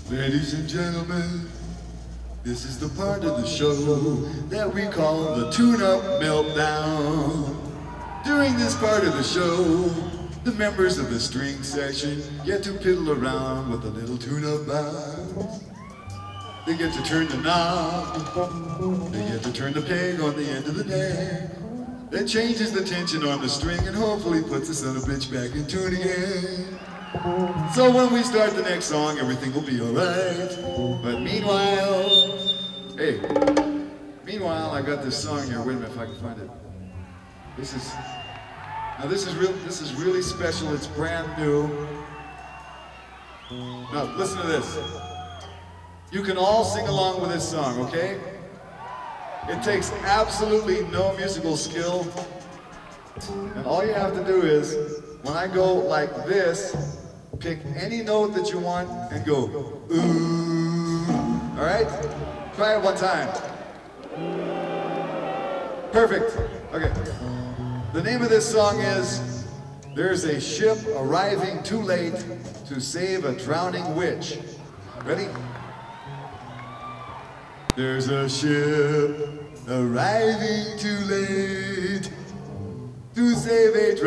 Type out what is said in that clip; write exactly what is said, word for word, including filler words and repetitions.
Ladies and gentlemen, this is the part of the show that we call the tune-up meltdown. During this part of the show, the members of the string section get to piddle around with a little tune-up box. They get to turn the knob, they get to turn the peg on the end of the neck. That changes the tension on the string and hopefully puts the son of a bitch back in tune again. So when we start the next song, everything will be alright. But meanwhile, hey, meanwhile, I got this song here. Wait a minute if I can find it. This is, now this is real, this is really special. It's brand new. Now listen to this. You can all sing along with this song, okay? It takes absolutely no musical skill. And all you have to do is, when I go like this, pick any note that you want and go, ooh. All right? Try it one time. Perfect. Okay. The name of this song is, There's a Ship Arriving Too Late to Save a Drowning Witch. Ready? There's a ship arriving too late to save a